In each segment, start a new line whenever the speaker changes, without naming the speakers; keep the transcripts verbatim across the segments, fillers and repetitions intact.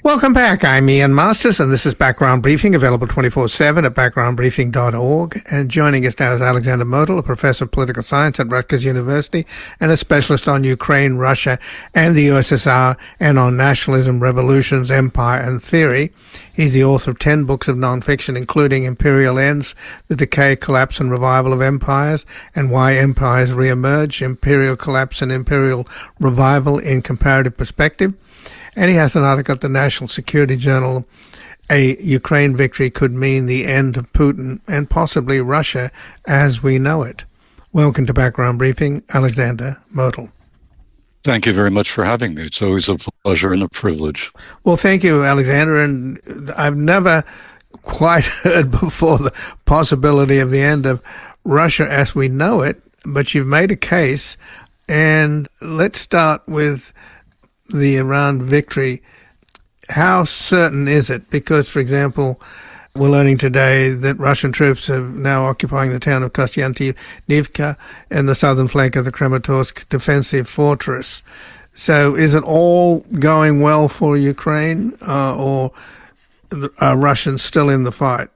Welcome back. I'm Ian Masters, and this is Background Briefing, available twenty-four seven at background briefing dot org. And joining us now is Alexander Motyl, a professor of political science at Rutgers University and a specialist on Ukraine, Russia, and the U S S R, and on nationalism, revolutions, empire, and theory. He's the author of ten books of nonfiction, including Imperial Ends, The Decay, Collapse, and Revival of Empires, and Why Empires Reemerge, Imperial Collapse and Imperial Revival in Comparative Perspective. And he has an article at the National Security Journal, A Ukraine Victory Could Mean the End of Putin and Possibly Russia as We Know It. Welcome to Background Briefing, Alexander Motyl.
Thank you very much for having me. It's always a pleasure and a privilege.
Well, thank you, Alexander. And I've never quite heard before the possibility of the end of Russia as we know it, but you've made a case. And let's start with the Iran victory. How certain is it? Because, for example, we're learning today that Russian troops are now occupying the town of Kostyantynivka and the southern flank of the Kramatorsk defensive fortress. So is it all going well for Ukraine, uh, or are Russians still in the fight?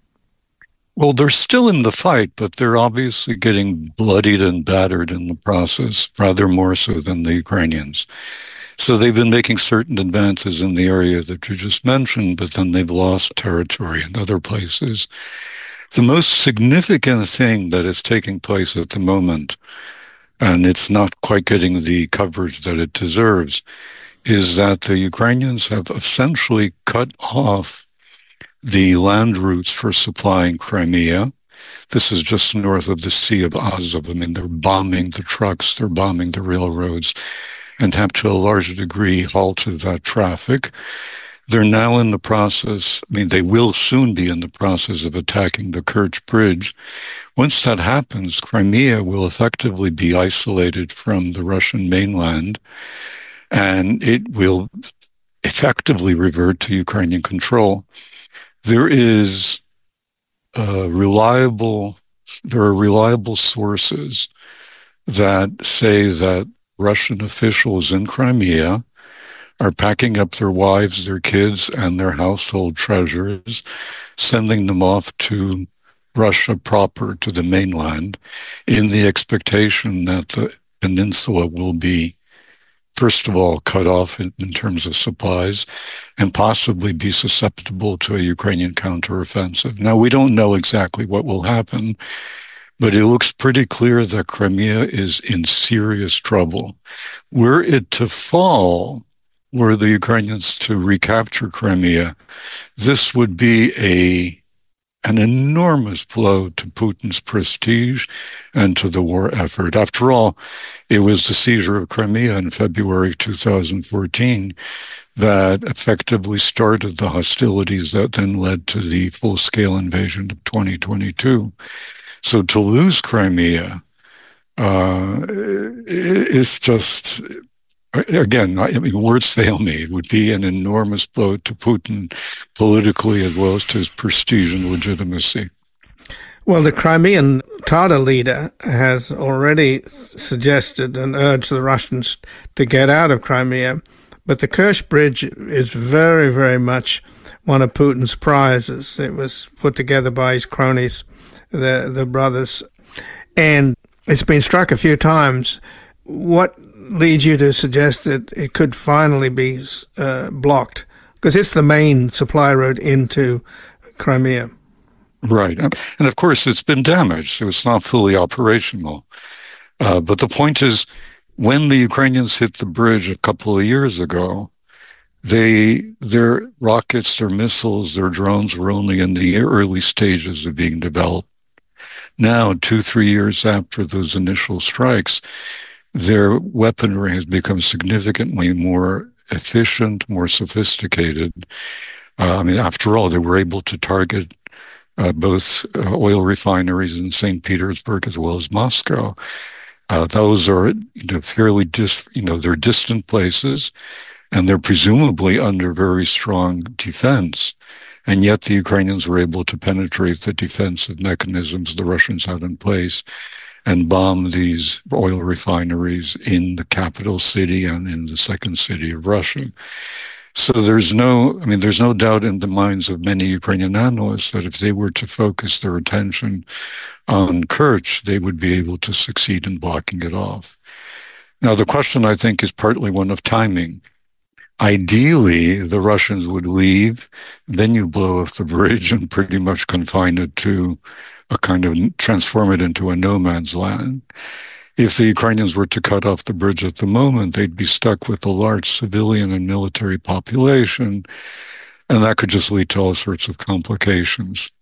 Well, they're still in the fight, but they're obviously getting bloodied and battered in the process, rather more so than the Ukrainians. So they've been making certain advances in the area that you just mentioned, but then they've lost territory in other places. The most significant thing that is taking place at the moment, and it's not quite getting the coverage that it deserves, is that the Ukrainians have essentially cut off the land routes for supplying Crimea. This is just north of the Sea of Azov. I mean, they're bombing the trucks, they're bombing the railroads, and have to a large degree halted that traffic. They're now in the process, I mean, they will soon be in the process of attacking the Kerch Bridge. Once that happens, Crimea will effectively be isolated from the Russian mainland, and it will effectively revert to Ukrainian control. There is a reliable, there are reliable sources that say that Russian officials in Crimea are packing up their wives, their kids, and their household treasures, sending them off to Russia proper, to the mainland, in the expectation that the peninsula will be, first of all, cut off in, in terms of supplies, and possibly be susceptible to a Ukrainian counteroffensive. Now, we don't know exactly what will happen, but it looks pretty clear that Crimea is in serious trouble. Were it to fall, were the Ukrainians to recapture Crimea, this would be a an enormous blow to Putin's prestige and to the war effort. After all, it was the seizure of Crimea in February of two thousand fourteen that effectively started the hostilities that then led to the full-scale invasion of twenty twenty-two. So to lose Crimea uh, is just, again, I mean, words fail me. It would be an enormous blow to Putin politically as well as to his prestige and legitimacy.
Well, the Crimean Tatar leader has already suggested and urged the Russians to get out of Crimea, but the Kerch Bridge is very, very much one of Putin's prizes. It was put together by his cronies, the the brothers, and it's been struck a few times. What leads you to suggest that it could finally be uh, blocked? Because it's the main supply route into Crimea.
Right. And of course, it's been damaged, so it's not fully operational. Uh, but the point is, when the Ukrainians hit the bridge a couple of years ago, they, their rockets, their missiles, their drones were only in the early stages of being developed. Now, two, three years after those initial strikes, their weaponry has become significantly more efficient, more sophisticated. Uh, I mean, after all, they were able to target uh, both uh, oil refineries in Saint Petersburg as well as Moscow. Uh, those are, you know, fairly dis, you know, they're distant places, and they're presumably under very strong defense. And yet the Ukrainians were able to penetrate the defensive mechanisms the Russians had in place and bomb these oil refineries in the capital city and in the second city of Russia. So there's no, I mean, there's no doubt in the minds of many Ukrainian analysts that if they were to focus their attention on Kerch, they would be able to succeed in blocking it off. Now, the question, I think, is partly one of timing. Ideally, the Russians would leave, then you blow up the bridge and pretty much confine it to a kind of, transform it into a no man's land. If the Ukrainians were to cut off the bridge at the moment, they'd be stuck with a large civilian and military population, and that could just lead to all sorts of complications.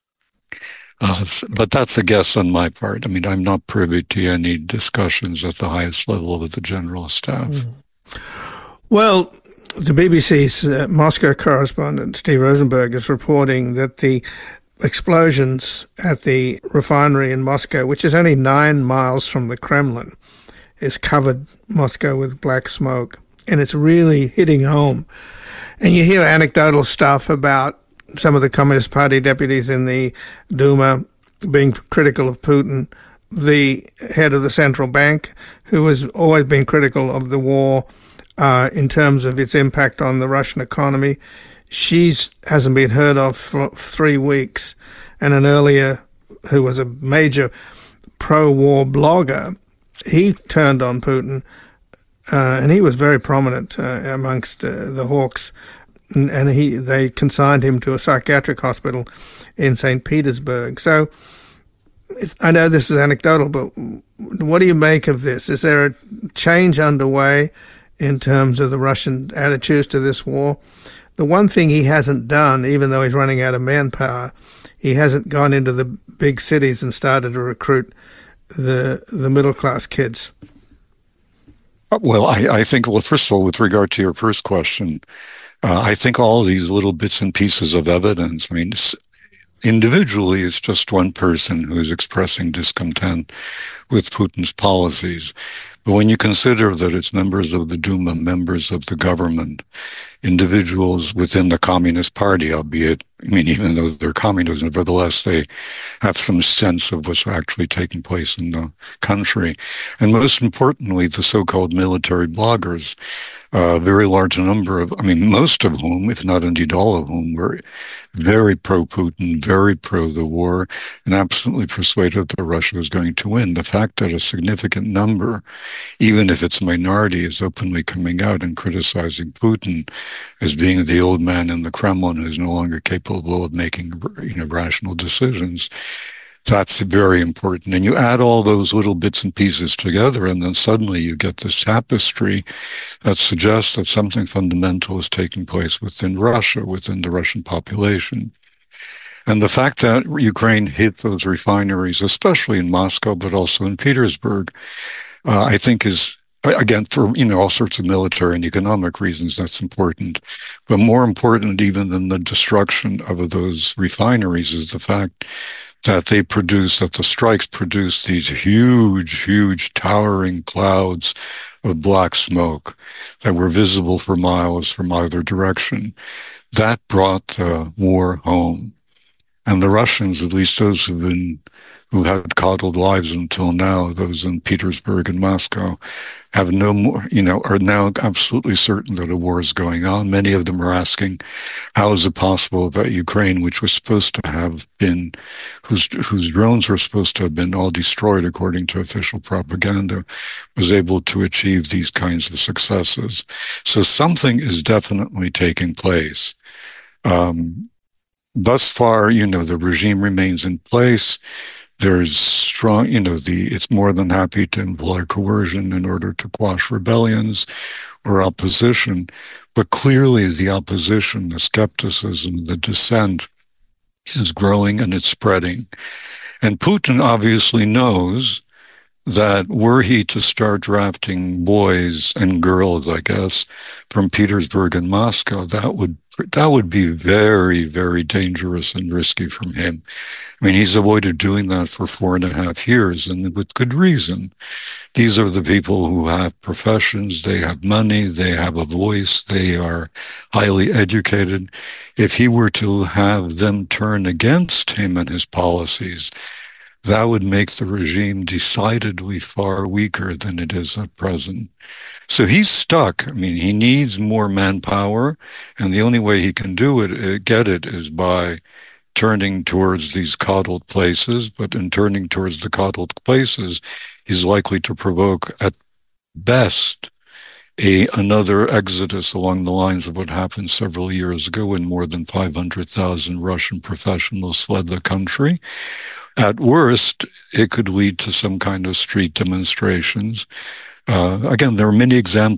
Uh, but that's a guess on my part. I mean, I'm not privy to any discussions at the highest level of the general staff. Mm.
Well, the B B C's uh, Moscow correspondent, Steve Rosenberg, is reporting that the explosions at the refinery in Moscow, which is only nine miles from the Kremlin, has covered Moscow with black smoke, and it's really hitting home. And you hear anecdotal stuff about some of the Communist Party deputies in the Duma being critical of Putin, the head of the central bank, who has always been critical of the war uh, in terms of its impact on the Russian economy. She's hasn't been heard of for three weeks. And an earlier, who was a major pro-war blogger, he turned on Putin, uh, and he was very prominent uh, amongst uh, the hawks. And, and he they consigned him to a psychiatric hospital in Saint Petersburg. So it's, I know this is anecdotal, but what do you make of this? Is there a change underway in terms of the Russian attitudes to this war? The one thing he hasn't done, even though he's running out of manpower, he hasn't gone into the big cities and started to recruit the the middle-class kids.
Well, I, I think, well, first of all, with regard to your first question, uh, I think all of these little bits and pieces of evidence, I mean, individually, it's just one person who is expressing discontent with Putin's policies. But when you consider that it's members of the Duma, members of the government, individuals within the Communist Party, albeit, I mean, even though they're communists, nevertheless, they have some sense of what's actually taking place in the country. And most importantly, the so-called military bloggers, a very large number of, I mean, most of whom, if not indeed all of whom, were very pro-Putin, very pro the war, and absolutely persuaded that Russia was going to win. The fact that a significant number, even if it's a minority, is openly coming out and criticizing Putin as being the old man in the Kremlin who's no longer capable of making, you know, rational decisions, that's very important. And you add all those little bits and pieces together, and then suddenly you get this tapestry that suggests that something fundamental is taking place within Russia, within the Russian population. And the fact that Ukraine hit those refineries, especially in Moscow, but also in Petersburg, uh, I think is, again, for, you know, all sorts of military and economic reasons, that's important. But more important even than the destruction of those refineries is the fact that they produce, that the strikes produce these huge, huge towering clouds of black smoke that were visible for miles from either direction. That brought the war home. And the Russians, at least those who've been, who had coddled lives until now, those in Petersburg and Moscow, have no more, you know, are now absolutely certain that a war is going on. Many of them are asking, how is it possible that Ukraine, which was supposed to have been, whose, whose drones were supposed to have been all destroyed according to official propaganda, was able to achieve these kinds of successes? So something is definitely taking place. Um, thus far, you know, the regime remains in place. There's strong, you know, the it's more than happy to employ coercion in order to quash rebellions or opposition. But clearly the opposition, the skepticism, the dissent is growing and it's spreading. And Putin obviously knows that were he to start drafting boys and girls, I guess, from Petersburg and Moscow, that would that would be very, very dangerous and risky from him. I mean, he's avoided doing that for four and a half years, and with good reason. These are the people who have professions, they have money, they have a voice, they are highly educated. If he were to have them turn against him and his policies, that would make the regime decidedly far weaker than it is at present. So he's stuck. I mean, he needs more manpower, and the only way he can do it, uh, get it, is by turning towards these coddled places. But in turning towards the coddled places, he's likely to provoke, at best, a another exodus along the lines of what happened several years ago when more than five hundred thousand Russian professionals fled the country. At worst, it could lead to some kind of street demonstrations. Uh, again, there are many examples